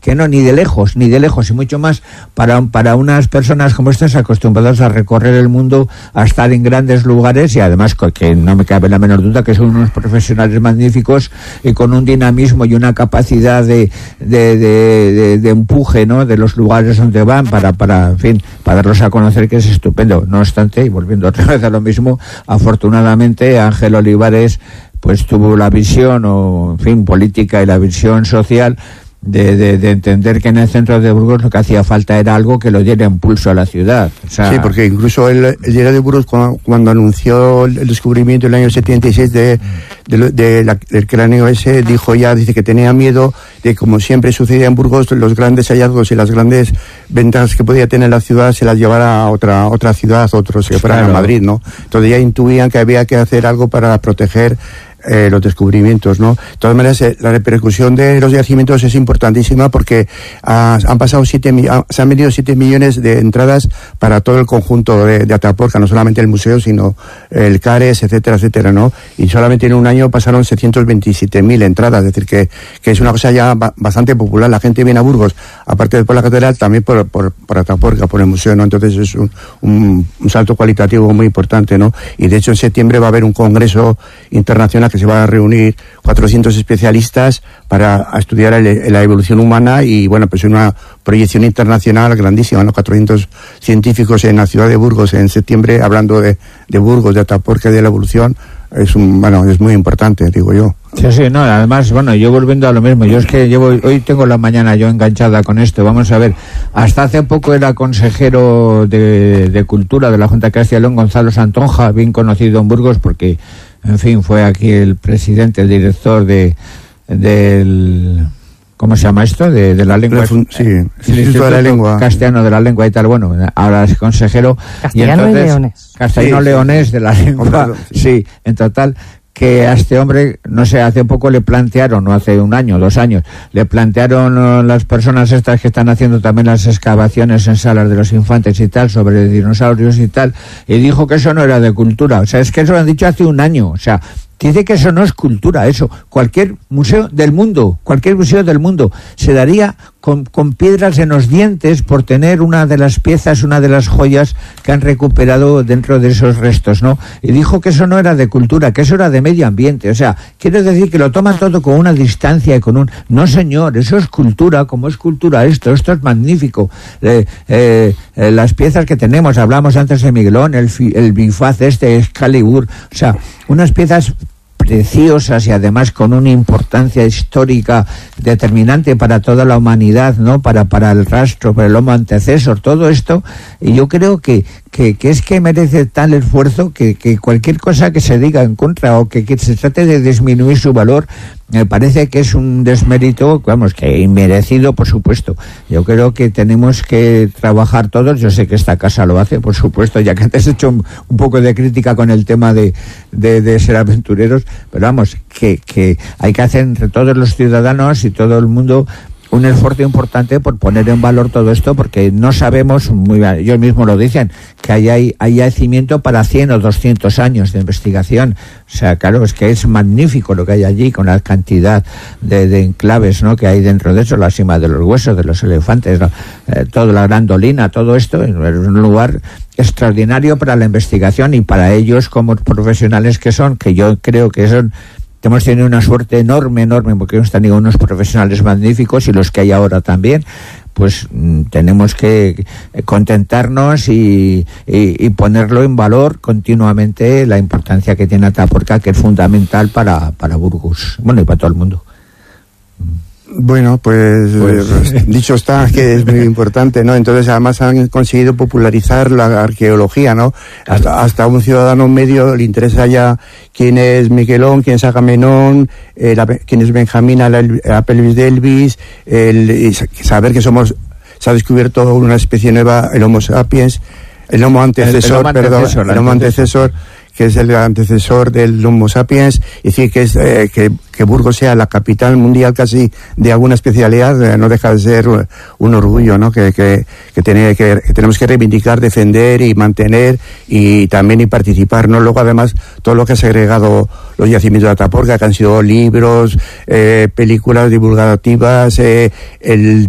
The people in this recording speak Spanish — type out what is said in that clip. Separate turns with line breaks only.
que no, ni de lejos, y mucho más para unas personas como estas acostumbradas a recorrer el mundo, a estar en grandes lugares, y además que no me cabe la menor duda que son unos profesionales magníficos y con un dinamismo y una capacidad de empuje, ¿no?, de los lugares donde van para darlos a conocer, que es estupendo. No obstante, y volviendo otra vez a lo mismo, afortunadamente Ángel Olivares pues tuvo la visión, política y la visión social de entender que en el centro de Burgos lo que hacía falta era algo que lo diera impulso a la ciudad. O sea,
sí, porque incluso él llega de Burgos cuando anunció el descubrimiento en el año 76 del cráneo ese, dice que tenía miedo de, como siempre sucedía en Burgos, los grandes hallazgos y las grandes ventajas que podía tener la ciudad se las llevara a otra ciudad, otros que fueran a Madrid, ¿no? Entonces ya intuían que había que hacer algo para proteger los descubrimientos, ¿no? De todas maneras, la repercusión de los yacimientos es importantísima porque se han vendido 7 millones de entradas para todo el conjunto de Atapuerca, no solamente el museo, sino el CARES, etcétera, ¿no? Y solamente en un año pasaron 627.000 entradas, es decir, que es una cosa ya bastante popular. La gente viene a Burgos, aparte de por la catedral, también por Atapuerca, por el museo, ¿no? Entonces es un salto cualitativo muy importante, ¿no? Y de hecho en septiembre va a haber un congreso internacional que se va a reunir 400 especialistas para estudiar la evolución humana, y bueno, pues una proyección internacional grandísima, ¿no? 400 científicos en la ciudad de Burgos en septiembre hablando de Burgos, de Atapuerca y de la evolución. Es muy importante, digo yo.
Sí, no, además, yo volviendo a lo mismo, yo es que hoy tengo la mañana yo enganchada con esto. Vamos a ver, hasta hace poco era consejero de Cultura de la Junta de Castilla y León, Gonzalo Santonja, bien conocido en Burgos porque, en fin, fue aquí el presidente, el director del... ¿Cómo se llama esto? De la lengua.
Sí, el Instituto de la Lengua.
Castellano de la Lengua y tal. Bueno, ahora es consejero.
Castellano y leonés.
Castellano-leonés de la lengua. Sí, en total. Que a este hombre, no sé, hace poco le plantearon, no hace un año, 2 años, le plantearon las personas estas que están haciendo también las excavaciones en Salas de los Infantes y tal, sobre dinosaurios y tal, y dijo que eso no era de cultura. O sea, es que eso lo han dicho hace un año. O sea, dice que eso no es cultura, eso. Cualquier museo del mundo se daría con piedras en los dientes por tener una de las piezas, una de las joyas que han recuperado dentro de esos restos, ¿no? Y dijo que eso no era de cultura, que eso era de medio ambiente. O sea, quiere decir que lo toman todo con una distancia y con un... No, señor, eso es cultura, como es cultura esto es magnífico. Las piezas que tenemos, hablamos antes de Miguelón, el bifaz Excalibur, o sea, unas piezas preciosas y además con una importancia histórica determinante para toda la humanidad, ¿no? Para el rastro, para el Homo antecesor, todo esto. Y yo creo que es que merece tal esfuerzo que cualquier cosa que se diga en contra o que se trate de disminuir su valor, me parece que es un desmérito, que inmerecido, por supuesto. Yo creo que tenemos que trabajar todos. Yo sé que esta casa lo hace, por supuesto, ya que antes he hecho un poco de crítica con el tema de ser aventureros, pero que hay que hacer entre todos los ciudadanos y todo el mundo un esfuerzo importante por poner en valor todo esto, porque no sabemos, ellos mismos lo dicen, que hay yacimiento para 100 o 200 años de investigación. O sea, claro, es que es magnífico lo que hay allí, con la cantidad de enclaves, ¿no?, que hay dentro de eso, la cima de los huesos, de los elefantes, ¿no? Toda la Gran Dolina, todo esto es un lugar extraordinario para la investigación y para ellos como profesionales que son, que yo creo que son... Hemos tenido una suerte enorme, porque hemos tenido unos profesionales magníficos, y los que hay ahora también, pues tenemos que contentarnos y ponerlo en valor continuamente, la importancia que tiene Atapuerca, que es fundamental para Burgos, y para todo el mundo.
Bueno, pues dicho está que es muy importante, ¿no? Entonces, además han conseguido popularizar la arqueología, ¿no? Hasta un ciudadano medio le interesa ya quién es Miquelón, quién es Agamenón, quién es Benjamín a pelvis de Elvis, y saber que se ha descubierto una especie nueva, el Homo sapiens, el Homo antecesor, el Homo antecesor, que es el antecesor del Homo sapiens, y decir que es que Burgos sea la capital mundial casi de alguna especialidad, no deja de ser un orgullo, ¿no? Que tenemos que reivindicar, defender y mantener, y también participar, ¿no? Luego, además, todo lo que ha segregado los yacimientos de Atapuerca, que han sido libros, películas divulgativas, el